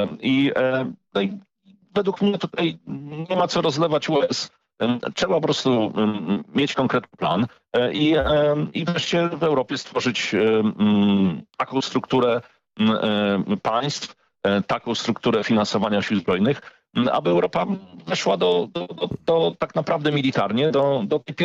No i według mnie tutaj nie ma co rozlewać łez. Trzeba po prostu mieć konkretny plan i wreszcie w Europie stworzyć taką strukturę państw, taką strukturę finansowania sił zbrojnych, aby Europa weszła tak naprawdę militarnie do tej